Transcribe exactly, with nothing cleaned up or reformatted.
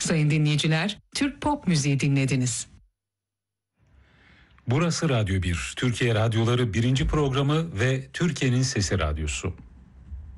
Sayın dinleyiciler, Türk pop müziği dinlediniz. Burası Radyo bir, Türkiye Radyoları birinci programı ve Türkiye'nin Sesi Radyosu.